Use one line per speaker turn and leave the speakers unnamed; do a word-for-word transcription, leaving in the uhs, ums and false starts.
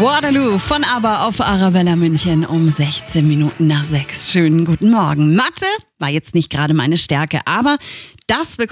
Waterloo von ABBA auf Arabella München um sechzehn Minuten nach sechs. Schönen guten Morgen. Mathe war jetzt nicht gerade meine Stärke, aber das bekommt